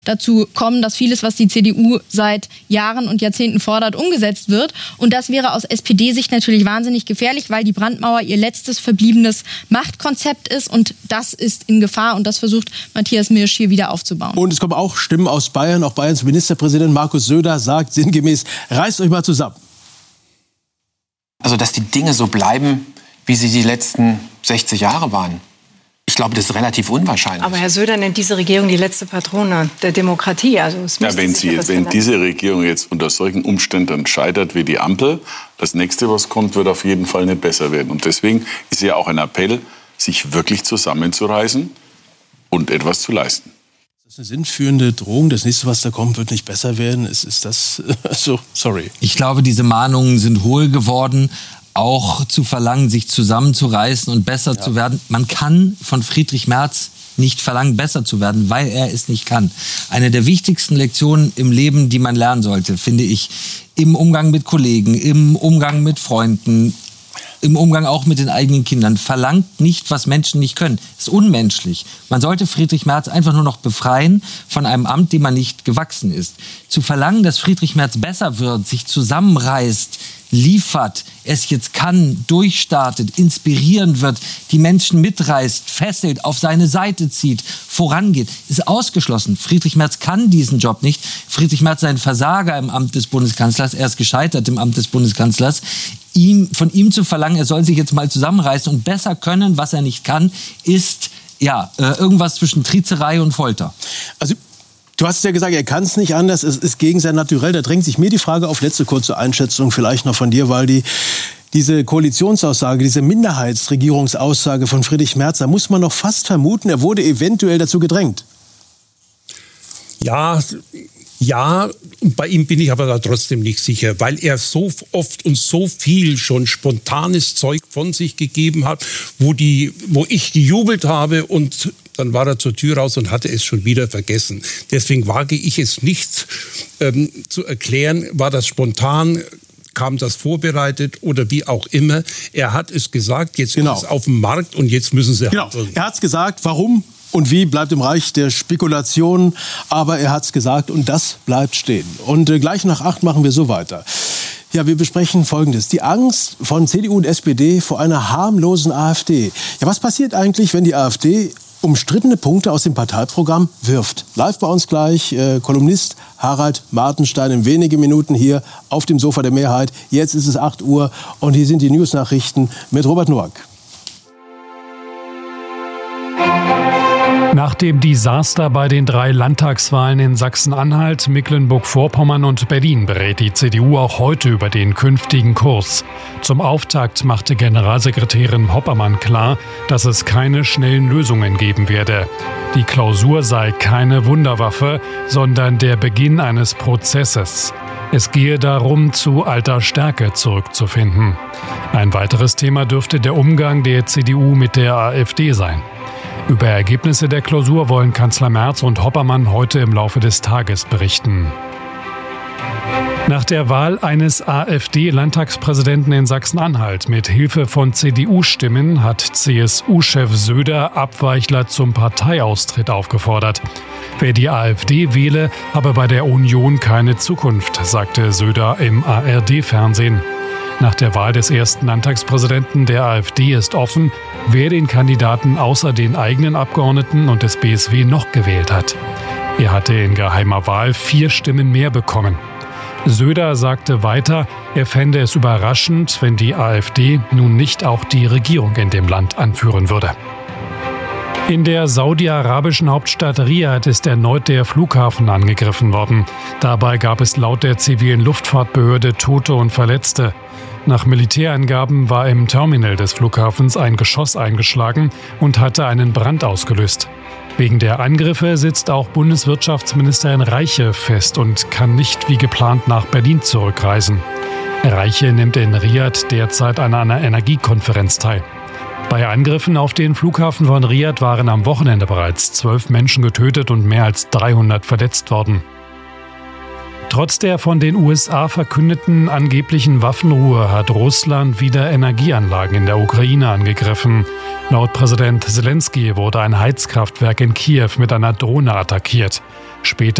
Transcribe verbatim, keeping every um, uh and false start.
dazu kommen, dass vieles, was die C D U seit Jahren und Jahrzehnten fordert, umgesetzt wird. Und das wäre aus S P D-Sicht natürlich wahnsinnig gefährlich, weil die Brandmauer ihr letztes verbliebenes Machtkonzept ist. Und das ist in Gefahr. Und das versucht Matthias Mirsch hier wieder aufzubauen. Und es kommen auch Stimmen aus Bayern. Auch Bayerns Ministerpräsident Markus Söder sagt sinngemäß, reißt euch mal zusammen. Also, dass die Dinge so bleiben, wie sie die letzten sechzig Jahre waren. Ich glaube, das ist relativ unwahrscheinlich. Aber Herr Söder nennt diese Regierung die letzte Patrone der Demokratie. Also es ja, wenn sie, wenn diese Regierung jetzt unter solchen Umständen scheitert wie die Ampel, das nächste, was kommt, wird auf jeden Fall nicht besser werden. Und deswegen ist ja auch ein Appell, sich wirklich zusammenzureißen und etwas zu leisten. Das ist eine sinnführende Drohung. Das nächste, was da kommt, wird nicht besser werden. Ist, ist das so? Sorry. Ich glaube, diese Mahnungen sind hohl geworden. Auch zu verlangen, sich zusammenzureißen und besser ja. zu werden. Man kann von Friedrich Merz nicht verlangen, besser zu werden, weil er es nicht kann. Eine der wichtigsten Lektionen im Leben, die man lernen sollte, finde ich, im Umgang mit Kollegen, im Umgang mit Freunden, im Umgang auch mit den eigenen Kindern. Verlangt nicht, was Menschen nicht können. Das ist unmenschlich. Man sollte Friedrich Merz einfach nur noch befreien von einem Amt, dem man nicht gewachsen ist. Zu verlangen, dass Friedrich Merz besser wird, sich zusammenreißt, liefert, es jetzt kann, durchstartet, inspirieren wird, die Menschen mitreißt, fesselt, auf seine Seite zieht, vorangeht, ist ausgeschlossen. Friedrich Merz kann diesen Job nicht. Friedrich Merz ist ein Versager im Amt des Bundeskanzlers. Er ist gescheitert im Amt des Bundeskanzlers. Ihm, von ihm zu verlangen, er soll sich jetzt mal zusammenreißen und besser können, was er nicht kann, ist ja äh, irgendwas zwischen Trizerei und Folter. Also du hast ja gesagt, er kann es nicht anders, es ist gegen sein Naturell. Da drängt sich mir die Frage auf, letzte kurze Einschätzung vielleicht noch von dir, weil die, diese Koalitionsaussage, diese Minderheitsregierungsaussage von Friedrich Merz, da muss man noch fast vermuten, er wurde eventuell dazu gedrängt. Ja, ja, bei ihm bin ich aber da trotzdem nicht sicher, weil er so oft und so viel schon spontanes Zeug von sich gegeben hat, wo, die, wo ich gejubelt habe und dann war er zur Tür raus und hatte es schon wieder vergessen. Deswegen wage ich es nicht ähm, zu erklären, war das spontan, kam das vorbereitet oder wie auch immer. Er hat es gesagt, jetzt genau. ist es auf dem Markt und jetzt müssen sie genau. handeln. Er hat es gesagt, warum und wie bleibt im Reich der Spekulationen, aber er hat es gesagt und das bleibt stehen. Und äh, gleich nach acht machen wir so weiter. Ja, wir besprechen Folgendes. Die Angst von C D U und S P D vor einer harmlosen AfD. Ja, was passiert eigentlich, wenn die AfD umstrittene Punkte aus dem Parteiprogramm wirft? Live bei uns gleich äh, Kolumnist Harald Martenstein in wenigen Minuten hier auf dem Sofa der Mehrheit. Jetzt ist es acht Uhr und hier sind die News-Nachrichten mit Robert Noack. Nach dem Desaster bei den drei Landtagswahlen in Sachsen-Anhalt, Mecklenburg-Vorpommern und Berlin berät die C D U auch heute über den künftigen Kurs. Zum Auftakt machte Generalsekretärin Hoppermann klar, dass es keine schnellen Lösungen geben werde. Die Klausur sei keine Wunderwaffe, sondern der Beginn eines Prozesses. Es gehe darum, zu alter Stärke zurückzufinden. Ein weiteres Thema dürfte der Umgang der C D U mit der AfD sein. Über Ergebnisse der Klausur wollen Kanzler Merz und Hoppermann heute im Laufe des Tages berichten. Nach der Wahl eines AfD-Landtagspräsidenten in Sachsen-Anhalt mit Hilfe von C D U-Stimmen hat C S U-Chef Söder Abweichler zum Parteiaustritt aufgefordert. Wer die AfD wähle, habe bei der Union keine Zukunft, sagte Söder im A R D-Fernsehen. Nach der Wahl des ersten Landtagspräsidenten der AfD ist offen, wer den Kandidaten außer den eigenen Abgeordneten und des B S W noch gewählt hat. Er hatte in geheimer Wahl vier Stimmen mehr bekommen. Söder sagte weiter, er fände es überraschend, wenn die AfD nun nicht auch die Regierung in dem Land anführen würde. In der saudi-arabischen Hauptstadt Riad ist erneut der Flughafen angegriffen worden. Dabei gab es laut der zivilen Luftfahrtbehörde Tote und Verletzte. Nach Militärangaben war im Terminal des Flughafens ein Geschoss eingeschlagen und hatte einen Brand ausgelöst. Wegen der Angriffe sitzt auch Bundeswirtschaftsministerin Reiche fest und kann nicht wie geplant nach Berlin zurückreisen. Reiche nimmt in Riad derzeit an einer Energiekonferenz teil. Bei Angriffen auf den Flughafen von Riad waren am Wochenende bereits zwölf Menschen getötet und mehr als dreihundert verletzt worden. Trotz der von den U S A verkündeten angeblichen Waffenruhe hat Russland wieder Energieanlagen in der Ukraine angegriffen. Laut Präsident Zelensky wurde ein Heizkraftwerk in Kiew mit einer Drohne attackiert. Später